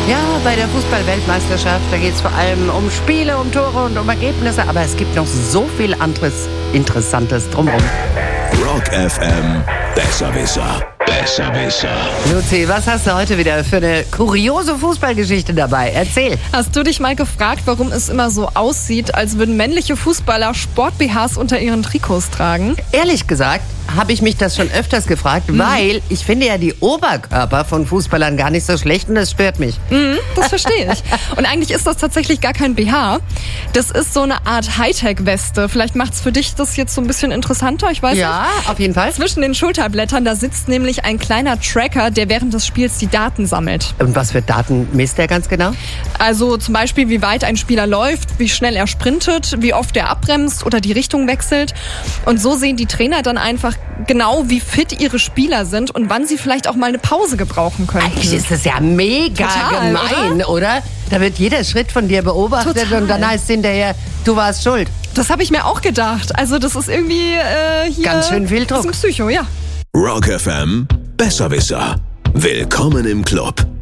Ja, bei der Fußball-Weltmeisterschaft, da geht es vor allem um Spiele, um Tore und um Ergebnisse. Aber es gibt noch so viel anderes Interessantes drumherum. Rock FM, Besserwisser. Besserwisser. Luzi, was hast du heute wieder für eine kuriose Fußballgeschichte dabei? Erzähl. Hast du dich mal gefragt, warum es immer so aussieht, als würden männliche Fußballer Sport-BHs unter ihren Trikots tragen? Ehrlich gesagt habe ich mich das schon öfters gefragt, weil ich finde ja die Oberkörper von Fußballern gar nicht so schlecht und das stört mich. Das verstehe ich. Und eigentlich ist das tatsächlich gar kein BH. Das ist so eine Art Hightech-Weste. Vielleicht macht es für dich das jetzt so ein bisschen interessanter, ich weiß nicht. Ja, auf jeden Fall. Zwischen den Schulterblättern, da sitzt nämlich ein kleiner Tracker, der während des Spiels die Daten sammelt. Und was für Daten misst er ganz genau? Also zum Beispiel, wie weit ein Spieler läuft, wie schnell er sprintet, wie oft er abbremst oder die Richtung wechselt. Und so sehen die Trainer dann einfach genau, wie fit ihre Spieler sind und wann sie vielleicht auch mal eine Pause gebrauchen können. Eigentlich ist das ja mega Total, gemein, oder? Da wird jeder Schritt von dir beobachtet Total. und dann heißt es hinterher, du warst schuld. Das habe ich mir auch gedacht. Also das ist irgendwie hier... Ganz schön viel Druck. Das ist ein Psycho, ja. Rock FM, Besserwisser. Willkommen im Club.